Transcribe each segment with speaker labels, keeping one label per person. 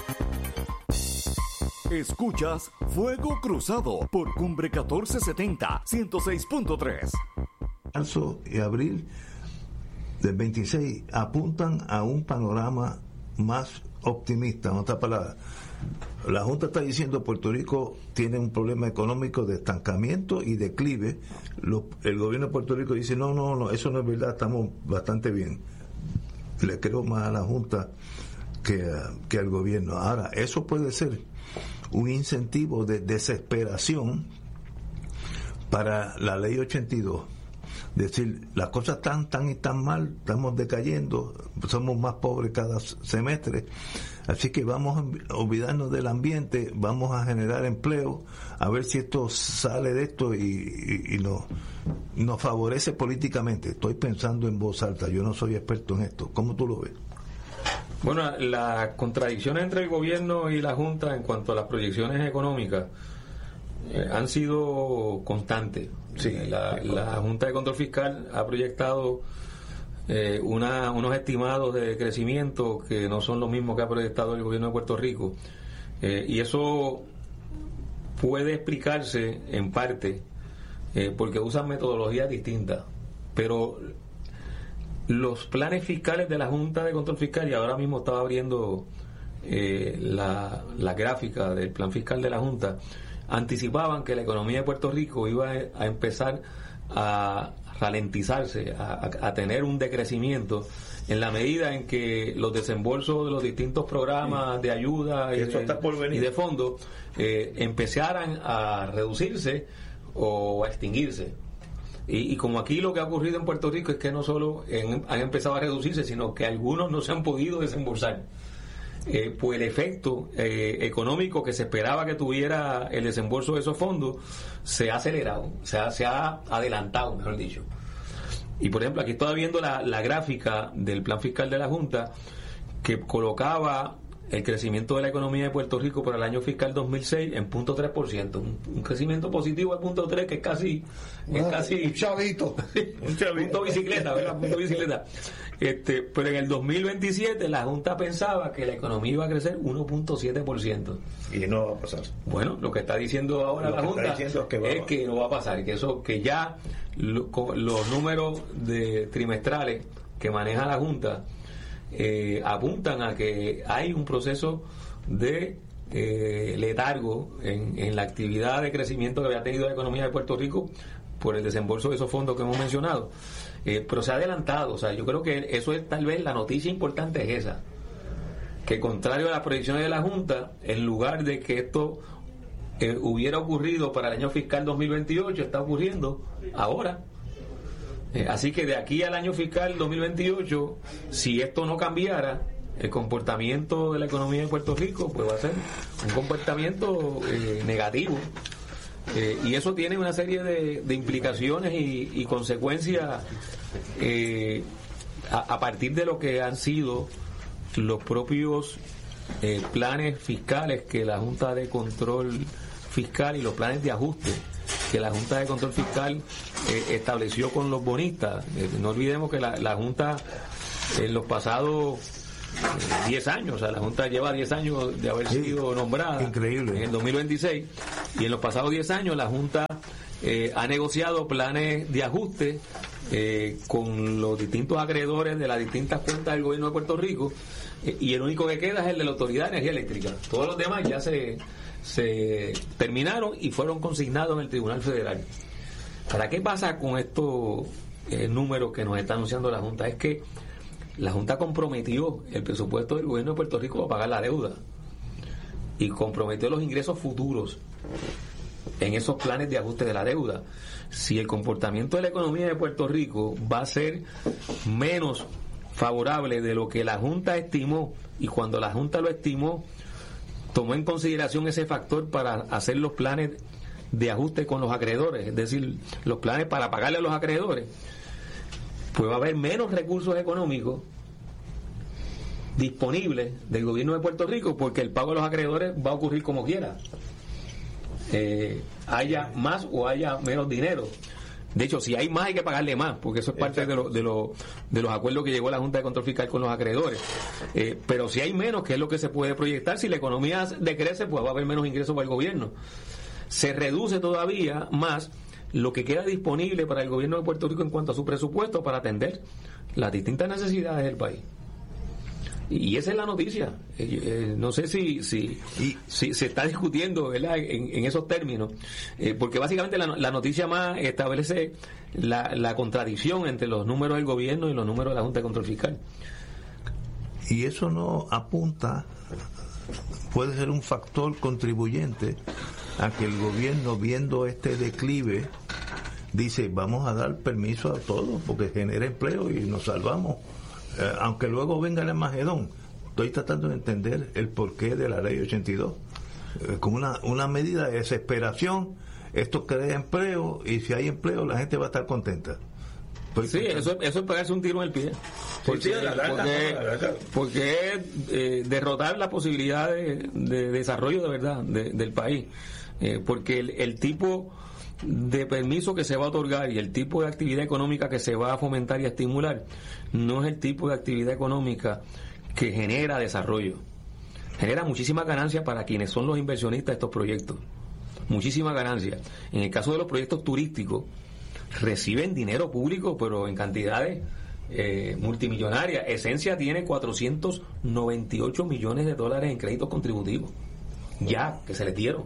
Speaker 1: Escuchas Fuego Cruzado por Cumbre 1470, 106.3.
Speaker 2: Marzo y abril del 26 apuntan a un panorama más optimista. En otras palabras, la Junta está diciendo que Puerto Rico tiene un problema económico de estancamiento y declive. El gobierno de Puerto Rico dice no, eso no es verdad, estamos bastante bien. Le creo más a la Junta que al gobierno. Ahora, eso puede ser un incentivo de desesperación para la ley 82. Decir, las cosas están tan y tan mal, estamos decayendo, somos más pobres cada semestre, así que vamos a olvidarnos del ambiente, vamos a generar empleo, a ver si esto sale de esto y nos favorece políticamente. Estoy pensando en voz alta, yo no soy experto en esto. ¿Cómo tú lo ves?
Speaker 3: Bueno, las contradicciones entre el gobierno y la Junta en cuanto a las proyecciones económicas han sido constantes. Sí, la Junta de Control Fiscal ha proyectado unos estimados de crecimiento que no son los mismos que ha proyectado el gobierno de Puerto Rico, y eso puede explicarse en parte porque usan metodologías distintas, pero los planes fiscales de la Junta de Control Fiscal, y ahora mismo estaba abriendo la gráfica del plan fiscal de la Junta, anticipaban que la economía de Puerto Rico iba a empezar a ralentizarse, a tener un decrecimiento en la medida en que los desembolsos de los distintos programas de ayuda y de fondos empezaran a reducirse o a extinguirse. Y como aquí lo que ha ocurrido en Puerto Rico es que no solo han empezado a reducirse, sino que algunos no se han podido desembolsar. Pues el efecto económico que se esperaba que tuviera el desembolso de esos fondos se ha acelerado, se ha adelantado, mejor dicho. Y por ejemplo, aquí estaba viendo la gráfica del plan fiscal de la Junta, que colocaba el crecimiento de la economía de Puerto Rico para el año fiscal 2006 en 0.3%, un crecimiento positivo de 0.3, que es casi un chavito, punto bicicleta, ¿verdad? Punto bicicleta. Pero en el 2027 la Junta pensaba que la economía iba a crecer 1.7%.
Speaker 2: Y no va a pasar.
Speaker 3: Bueno, lo que está diciendo ahora la Junta es que no va a pasar, que ya los números trimestrales que maneja la Junta apuntan a que hay un proceso de letargo en la actividad de crecimiento que había tenido la economía de Puerto Rico por el desembolso de esos fondos que hemos mencionado, pero se ha adelantado. O sea, yo creo que eso es tal vez la noticia importante, es esa, que contrario a las proyecciones de la Junta, en lugar de que esto hubiera ocurrido para el año fiscal 2028, está ocurriendo ahora. Así que de aquí al año fiscal 2028, si esto no cambiara, el comportamiento de la economía de Puerto Rico pues va a ser un comportamiento negativo, y eso tiene una serie de implicaciones y consecuencias a partir de lo que han sido los propios planes fiscales que la Junta de Control Fiscal y los planes de ajuste que la Junta de Control Fiscal estableció con los bonistas. No olvidemos que la Junta en los pasados 10 años, o sea, la Junta lleva 10 años de haber sido nombrada.
Speaker 2: Increíble.
Speaker 3: En el 2026, y en los pasados 10 años la Junta ha negociado planes de ajuste con los distintos acreedores de las distintas cuentas del gobierno de Puerto Rico, y el único que queda es el de la Autoridad de Energía Eléctrica. Todos los demás ya se terminaron y fueron consignados en el Tribunal Federal. ¿Para qué pasa con estos números que nos está anunciando la Junta? Es que la Junta comprometió el presupuesto del gobierno de Puerto Rico para pagar la deuda y comprometió los ingresos futuros en esos planes de ajuste de la deuda. Si el comportamiento de la economía de Puerto Rico va a ser menos favorable de lo que la Junta estimó, y cuando la Junta lo estimó tomó en consideración ese factor para hacer los planes de ajuste con los acreedores, es decir, los planes para pagarle a los acreedores, pues va a haber menos recursos económicos disponibles del gobierno de Puerto Rico, porque el pago de los acreedores va a ocurrir como quiera, haya más o haya menos dinero. De hecho, si hay más, hay que pagarle más, porque eso es parte de los acuerdos que llegó la Junta de Control Fiscal con los acreedores. Pero si hay menos, que es lo que se puede proyectar, si la economía decrece, pues va a haber menos ingresos para el gobierno. Se reduce todavía más lo que queda disponible para el gobierno de Puerto Rico en cuanto a su presupuesto para atender las distintas necesidades del país. Y esa es la noticia. No sé si se está discutiendo, ¿verdad?, en esos términos, porque básicamente la noticia más establece la contradicción entre los números del gobierno y los números de la Junta de Control Fiscal.
Speaker 2: Y eso no apunta, puede ser un factor contribuyente a que el gobierno, viendo este declive, dice, vamos a dar permiso a todos porque genera empleo y nos salvamos. Aunque luego venga el Armagedón. Estoy tratando de entender el porqué de la ley 82. Como una medida de desesperación, esto crea empleo, y si hay empleo la gente va a estar contenta.
Speaker 3: Sí, eso es pegarse un tiro en el pie. Porque es derrotar la posibilidad de desarrollo de verdad del país. Porque el tipo de permiso que se va a otorgar y el tipo de actividad económica que se va a fomentar y a estimular no es el tipo de actividad económica que genera desarrollo. Genera muchísimas ganancias para quienes son los inversionistas de estos proyectos. Muchísimas ganancias. En el caso de los proyectos turísticos, reciben dinero público, pero en cantidades multimillonarias. Esencia tiene 498 millones de dólares en créditos contributivos. Ya, que se les dieron.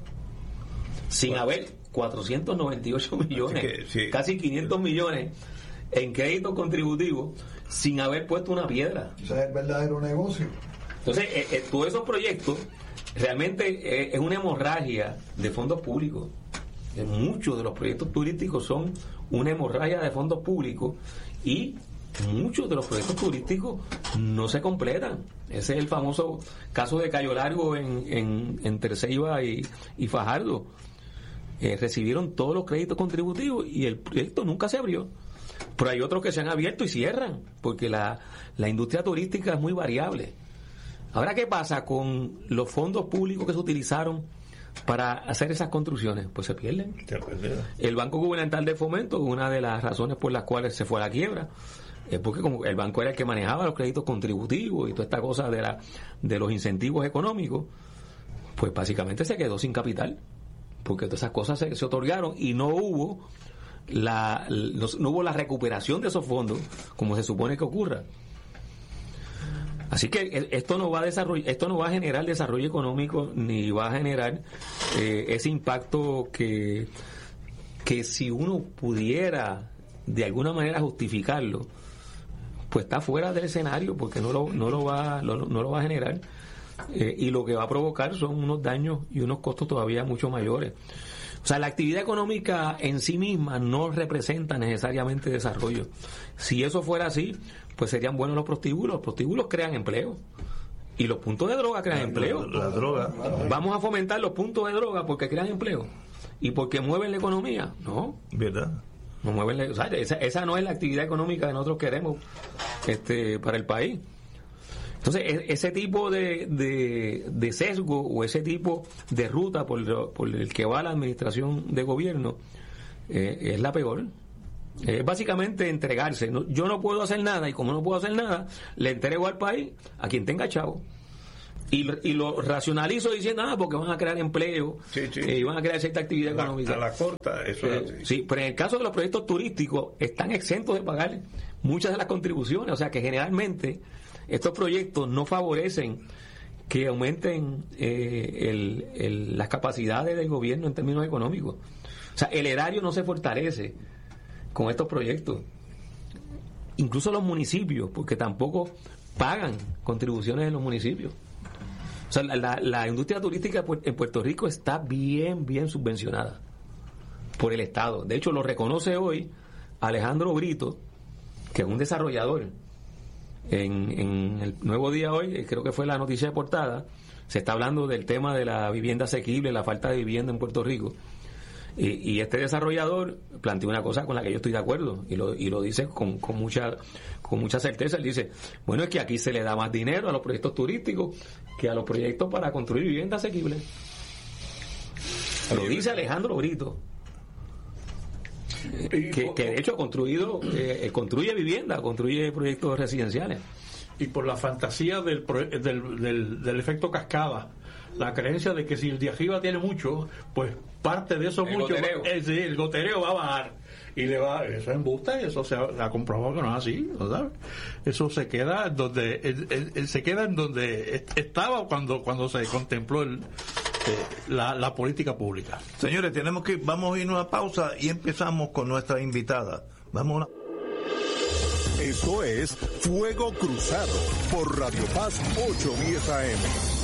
Speaker 3: Sin haber 498 millones, casi 500 millones en créditos contributivos, sin haber puesto una piedra.
Speaker 4: Ese es el verdadero negocio.
Speaker 3: Entonces, todos esos proyectos realmente es una hemorragia de fondos públicos. Muchos de los proyectos turísticos son una hemorragia de fondos públicos, y muchos de los proyectos turísticos no se completan. Ese es el famoso caso de Cayo Largo en Terceiba y Fajardo. Recibieron todos los créditos contributivos y el proyecto nunca se abrió. Pero hay otros que se han abierto y cierran, porque la industria turística es muy variable. Ahora, ¿qué pasa con los fondos públicos que se utilizaron para hacer esas construcciones? Pues se pierden. El Banco Gubernamental de Fomento, una de las razones por las cuales se fue a la quiebra, es porque como el banco era el que manejaba los créditos contributivos y toda esta cosa de los incentivos económicos, pues básicamente se quedó sin capital, porque todas esas cosas se otorgaron y no hubo no hubo la recuperación de esos fondos como se supone que ocurra. Así que esto no va a generar desarrollo económico, ni va a generar ese impacto que si uno pudiera de alguna manera justificarlo, pues está fuera del escenario, porque no lo va a generar. Y lo que va a provocar son unos daños y unos costos todavía mucho mayores. O sea, la actividad económica en sí misma no representa necesariamente desarrollo. Si eso fuera así, pues serían buenos los prostíbulos. Los prostíbulos crean empleo. Y los puntos de droga crean empleo.
Speaker 2: La droga.
Speaker 3: Vamos a fomentar los puntos de droga porque crean empleo. ¿Y porque mueven la economía? No.
Speaker 2: ¿Verdad?
Speaker 3: No mueven o sea, esa no es la actividad económica que nosotros queremos para el país. Entonces, ese tipo de sesgo o ese tipo de ruta por el que va la administración de gobierno es la peor. Es básicamente entregarse. Yo no puedo hacer nada, y como no puedo hacer nada, le entrego al país a quien tenga chavo. Y lo racionalizo diciendo, porque van a crear empleo, y van a crear cierta actividad económica.
Speaker 2: A la corta, eso es así.
Speaker 3: Sí, pero en el caso de los proyectos turísticos, están exentos de pagar muchas de las contribuciones. O sea que generalmente estos proyectos no favorecen que aumenten las capacidades del gobierno en términos económicos. O sea, el erario no se fortalece con estos proyectos. Incluso los municipios, porque tampoco pagan contribuciones en los municipios. O sea, la industria turística en Puerto Rico está bien subvencionada por el Estado. De hecho, lo reconoce hoy Alejandro Brito, que es un desarrollador. En el Nuevo Día hoy, creo que fue la noticia de portada, se está hablando del tema de la vivienda asequible, la falta de vivienda en Puerto Rico. Y este desarrollador plantea una cosa con la que yo estoy de acuerdo, y lo dice con mucha certeza. Él dice, bueno, es que aquí se le da más dinero a los proyectos turísticos que a los proyectos para construir vivienda asequible. Lo dice Alejandro Brito. que de hecho construye vivienda, construye proyectos residenciales.
Speaker 4: Y por la fantasía del efecto cascada, la creencia de que si el de arriba tiene mucho, pues parte de eso mucho, el gotereo va a bajar y le va, eso es embuste, eso se ha comprobado que no es así, ¿no sabes? Eso se queda en donde estaba cuando se contempló la política pública.
Speaker 2: Señores, vamos a irnos a pausa y empezamos con nuestra invitada. Vamos a
Speaker 5: Esto es Fuego Cruzado por Radio Paz 810 AM.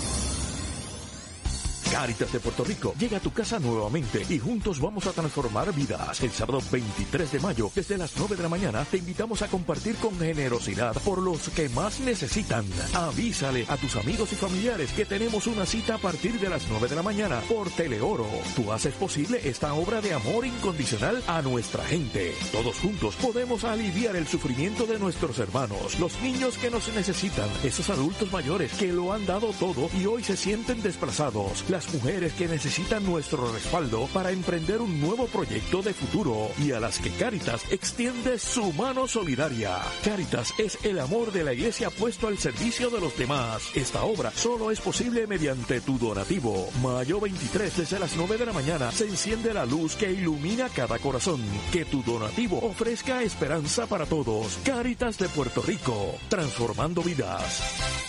Speaker 1: Cáritas de Puerto Rico llega a tu casa nuevamente y juntos vamos a transformar vidas. El sábado 23 de mayo, desde las 9 de la mañana, te invitamos a compartir con generosidad por los que más necesitan. Avísale a tus amigos y familiares que tenemos una cita a partir de las 9 de la mañana por Teleoro. Tú haces posible esta obra de amor incondicional a nuestra gente. Todos juntos podemos aliviar el sufrimiento de nuestros hermanos, los niños que nos necesitan, esos adultos mayores que lo han dado todo y hoy se sienten desplazados, las mujeres que necesitan nuestro respaldo para emprender un nuevo proyecto de futuro y a las que Cáritas extiende su mano solidaria. Cáritas es el amor de la iglesia puesto al servicio de los demás. Esta obra solo es posible mediante tu donativo. Mayo 23 desde las 9 de la mañana se enciende la luz que ilumina cada corazón. Que tu donativo ofrezca esperanza para todos. Cáritas de Puerto Rico, transformando vidas.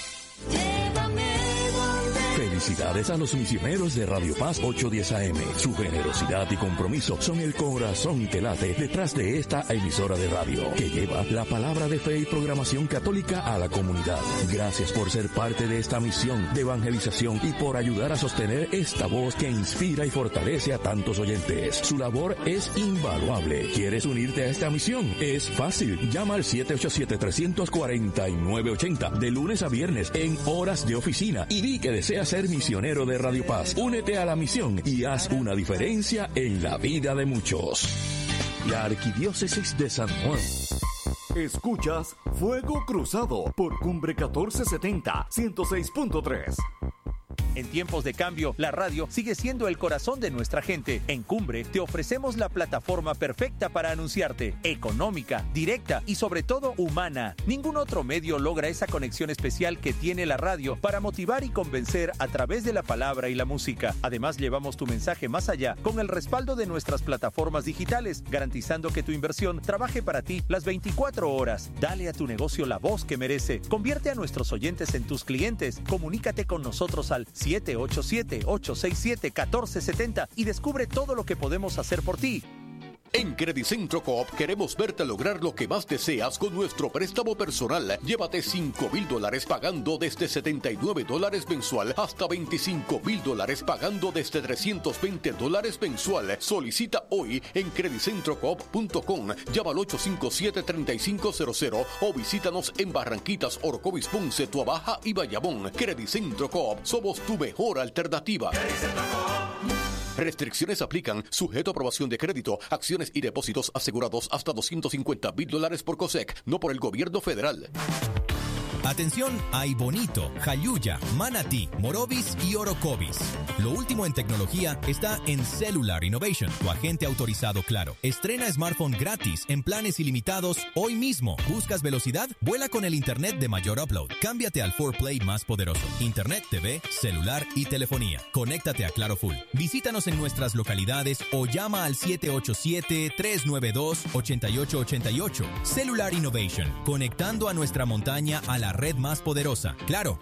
Speaker 1: Felicidades a los misioneros de Radio Paz 810 AM. Su generosidad y compromiso son el corazón que late detrás de esta emisora de radio, que lleva la palabra de fe y programación católica a la comunidad. Gracias por ser parte de esta misión de evangelización y por ayudar a sostener esta voz que inspira y fortalece a tantos oyentes. Su labor es invaluable. ¿Quieres unirte a esta misión? Es fácil. Llama al 787-349-80 de lunes a viernes en horas de oficina y di que deseas ser misionero de Radio Paz. Únete a la misión y haz una diferencia en la vida de muchos. La Arquidiócesis de San Juan.
Speaker 6: Escuchas Fuego Cruzado por Cumbre 1470, 106.3.
Speaker 7: En tiempos de cambio, la radio sigue siendo el corazón de nuestra gente. En Cumbre te ofrecemos la plataforma perfecta para anunciarte, económica, directa y sobre todo humana. Ningún otro medio logra esa conexión especial que tiene la radio para motivar y convencer a través de la palabra y la música. Además, llevamos tu mensaje más allá con el respaldo de nuestras plataformas digitales, garantizando que tu inversión trabaje para ti las 24 horas. Dale a tu negocio la voz que merece. Convierte a nuestros oyentes en tus clientes. Comunícate con nosotros al 787-867-1470 y descubre todo lo que podemos hacer por ti.
Speaker 5: En Credicentro Coop queremos verte lograr lo que más deseas con nuestro préstamo personal. Llévate $5,000 pagando desde $79 mensual hasta $25,000 pagando desde $320 mensual. Solicita hoy en credicentrocoop.com. Llama al 857-3500 o visítanos en Barranquitas, Orocovis, Ponce, Tuabaja y Bayamón. Credicentro Coop, somos tu mejor alternativa. Restricciones aplican, sujeto a aprobación de crédito, acciones y depósitos asegurados hasta $250,000 por COSEC, no por el gobierno federal.
Speaker 8: Atención a Bonito, Jayuya, Manatí, Morovis y Orocovis. Lo último en tecnología está en Cellular Innovation, tu agente autorizado Claro. Estrena smartphone gratis en planes ilimitados hoy mismo. ¿Buscas velocidad? Vuela con el internet de mayor upload. Cámbiate al 4Play más poderoso. Internet, TV, celular y telefonía. Conéctate a Claro Full. Visítanos en nuestras localidades o llama al 787-392-8888. Cellular Innovation, conectando a nuestra montaña a la red más poderosa. Claro.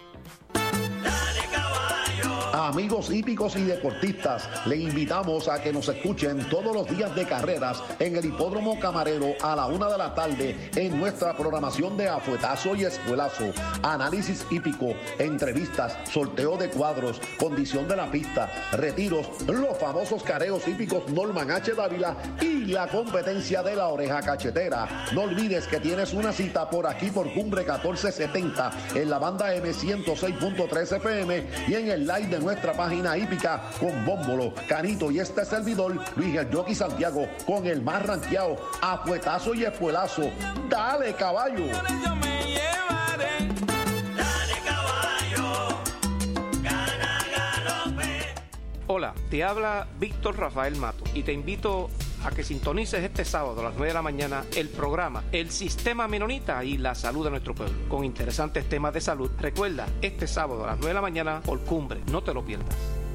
Speaker 9: Amigos hípicos y deportistas, le invitamos a que nos escuchen todos los días de carreras en el Hipódromo Camarero a la 1 de la tarde en nuestra programación de Afuetazo y Espuelazo, análisis hípico, entrevistas, sorteo de cuadros, condición de la pista, retiros, los famosos careos hípicos Norman H. Dávila y la competencia de la oreja cachetera. No olvides que tienes una cita por aquí por Cumbre 1470 en la banda M106.3 FM y en el live de nuestra página hípica con Bómbolo, Canito y este servidor, Luis el Jockey Santiago, con el más ranqueado, Afuetazo y Espuelazo. ¡Dale, caballo!
Speaker 10: Yo me llevaré. Dale, caballo. Gana, galope.
Speaker 11: Hola, te habla Víctor Rafael Mato y te invito a que sintonices este sábado a las 9 de la mañana el programa El Sistema Menonita y la Salud de Nuestro Pueblo, con interesantes temas de salud. Recuerda, este sábado a las 9 de la mañana por Cumbre, no te lo pierdas.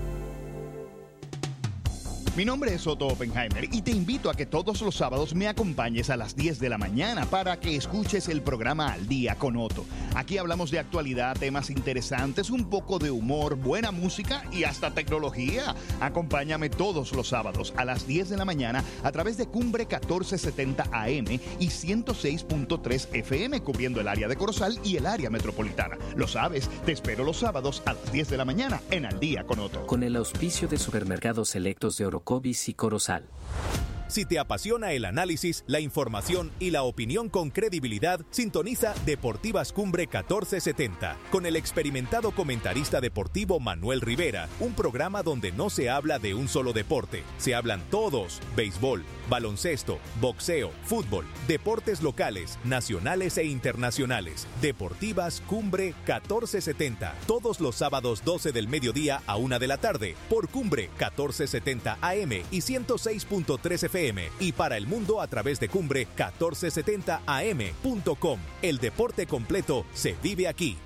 Speaker 12: Mi nombre es Otto Oppenheimer y te invito a que todos los sábados me acompañes a las 10 de la mañana para que escuches el programa Al Día con Otto. Aquí hablamos de actualidad, temas interesantes, un poco de humor, buena música y hasta tecnología. Acompáñame todos los sábados a las 10 de la mañana a través de Cumbre 1470 AM y 106.3 FM, cubriendo el área de Corozal y el área metropolitana. Lo sabes, te espero los sábados a las 10 de la mañana en Al Día con Otto.
Speaker 13: Con el auspicio de Supermercados Selectos de Orocovis y Corozal.
Speaker 8: Si te apasiona el análisis, la información y la opinión con credibilidad, sintoniza Deportivas Cumbre 1470 con el experimentado comentarista deportivo Manuel Rivera, un programa donde no se habla de un solo deporte, se hablan todos: béisbol, baloncesto, boxeo, fútbol, deportes locales, nacionales e internacionales. Deportivas Cumbre 1470, todos los sábados 12 del mediodía a 1 de la tarde, por Cumbre 1470 AM y 106.3 FM, y para el mundo a través de Cumbre 1470am.com. El deporte completo se vive aquí.